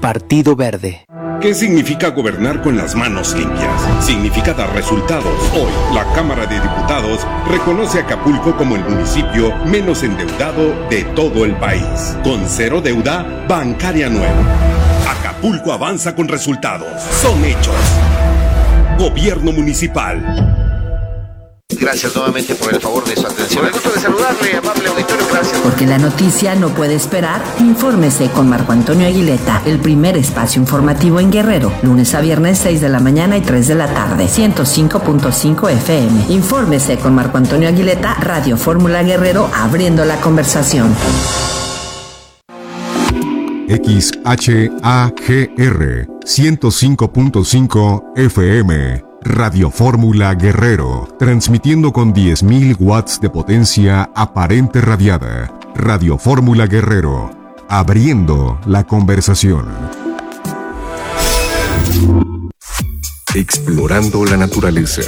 Partido Verde. ¿Qué significa gobernar con las manos limpias? Significa dar resultados. Hoy, la Cámara de Diputados reconoce a Acapulco como el municipio menos endeudado de todo el país, con cero deuda bancaria nueva. Acapulco avanza con resultados. Son hechos. Gobierno municipal. Gracias nuevamente por el favor de su atención. El gusto de saludarle, amable auditorio, gracias. Porque la noticia no puede esperar, infórmese con Marco Antonio Aguileta, el primer espacio informativo en Guerrero, lunes a viernes 6 de la mañana y 3 de la tarde, 105.5 FM. Infórmese con Marco Antonio Aguileta, Radio Fórmula Guerrero, abriendo la conversación. XHAGR 105.5 FM, Radio Fórmula Guerrero, transmitiendo con 10.000 watts de potencia aparente radiada. Radio Fórmula Guerrero, abriendo la conversación. Explorando la naturaleza.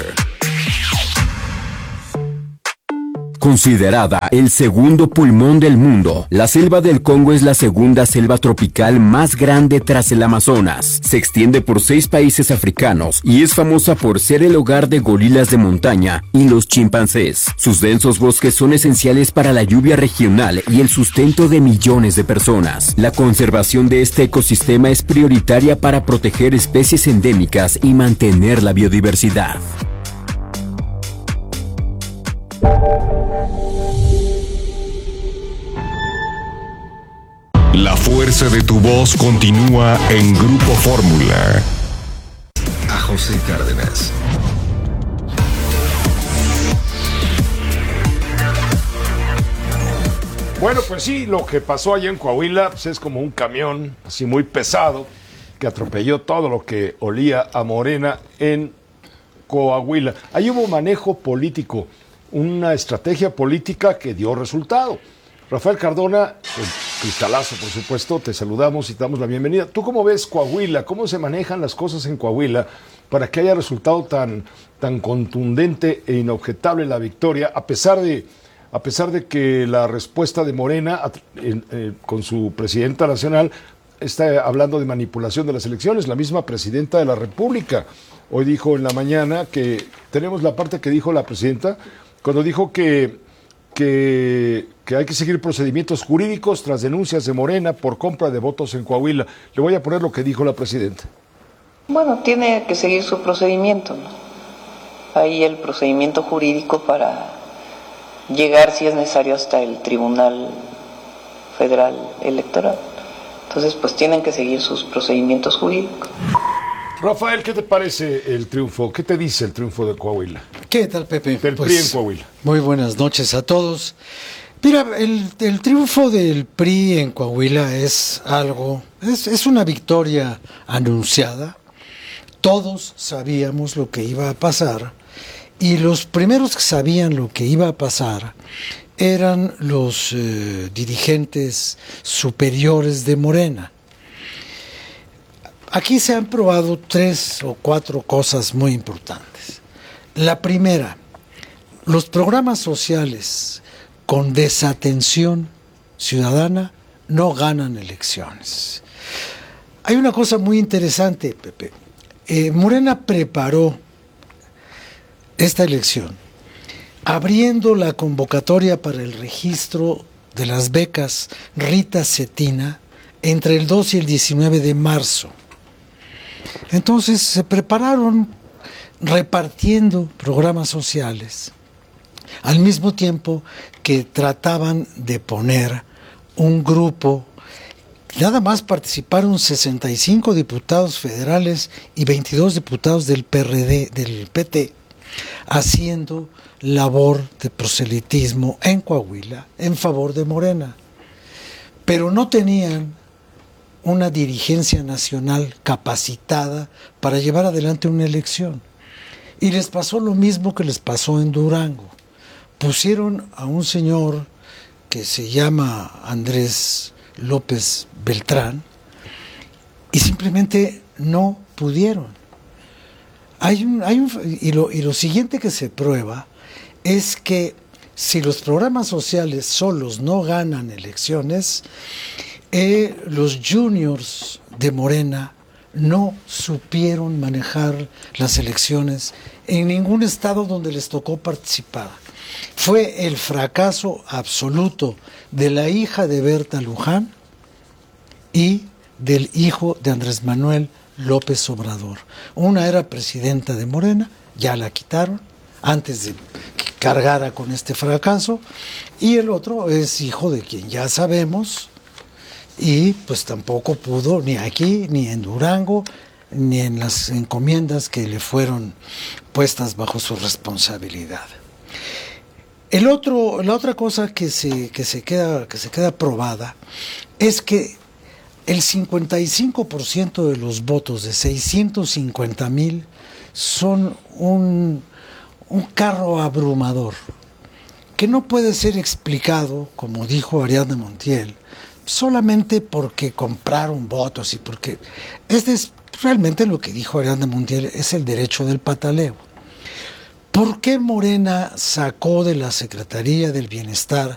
Considerada el segundo pulmón del mundo, la selva del Congo es la segunda selva tropical más grande tras el Amazonas. Se extiende por 6 países africanos y es famosa por ser el hogar de gorilas de montaña y los chimpancés. Sus densos bosques son esenciales para la lluvia regional y el sustento de millones de personas. La conservación de este ecosistema es prioritaria para proteger especies endémicas y mantener la biodiversidad. La fuerza de tu voz continúa en Grupo Fórmula. A José Cárdenas. Bueno, pues sí, lo que pasó allá en Coahuila pues es como un camión así muy pesado que atropelló todo lo que olía a Morena en Coahuila. Ahí hubo manejo político, una estrategia política que dio resultado. Rafael Cardona, el cristalazo, por supuesto, te saludamos y te damos la bienvenida. ¿Tú cómo ves Coahuila? ¿Cómo se manejan las cosas en Coahuila para que haya resultado tan contundente e inobjetable la victoria, a pesar de que la respuesta de Morena con su presidenta nacional está hablando de manipulación de las elecciones? La misma presidenta de la República hoy dijo en la mañana que tenemos la parte que dijo la presidenta cuando dijo que hay que seguir procedimientos jurídicos tras denuncias de Morena por compra de votos en Coahuila. Le voy a poner lo que dijo la presidenta. Bueno, tiene que seguir su procedimiento, ¿no? Hay el procedimiento jurídico para llegar, si es necesario, hasta el Tribunal Federal Electoral. Entonces, pues tienen que seguir sus procedimientos jurídicos. Rafael, ¿qué te parece el triunfo? ¿Qué te dice el triunfo de Coahuila? ¿Qué tal, Pepe? Del PRI en Coahuila. Muy buenas noches a todos. Mira, el triunfo del PRI en Coahuila es una victoria anunciada. Todos sabíamos lo que iba a pasar y los primeros que sabían lo que iba a pasar eran los dirigentes superiores de Morena. Aquí se han probado 3 o 4 cosas muy importantes. La primera, los programas sociales con desatención ciudadana no ganan elecciones. Hay una cosa muy interesante, Pepe. Morena preparó esta elección abriendo la convocatoria para el registro de las becas Rita Cetina entre el 2 y el 19 de marzo. Entonces se prepararon repartiendo programas sociales, al mismo tiempo que trataban de poner un grupo. Nada más participaron 65 diputados federales y 22 diputados del PRD, del PT, haciendo labor de proselitismo en Coahuila en favor de Morena. Pero no tenían una dirigencia nacional capacitada para llevar adelante una elección. Y les pasó lo mismo que les pasó en Durango. Pusieron a un señor que se llama Andrés López Beltrán y simplemente no pudieron. Y lo siguiente que se prueba es que si los programas sociales solos no ganan elecciones, los juniors de Morena no supieron manejar las elecciones en ningún estado donde les tocó participar. Fue el fracaso absoluto de la hija de Berta Luján y del hijo de Andrés Manuel López Obrador. Una era presidenta de Morena, ya la quitaron antes de que cargara con este fracaso, y el otro es hijo de quien ya sabemos, y pues tampoco pudo ni aquí, ni en Durango, ni en las encomiendas que le fueron puestas bajo su responsabilidad. La otra cosa que se queda probada es que el 55% de los votos de 650,000 son un carro abrumador que no puede ser explicado, como dijo Ariadna Montiel, solamente porque compraron votos y porque realmente lo que dijo Ariadna Montiel es el derecho del pataleo. ¿Por qué Morena sacó de la Secretaría del Bienestar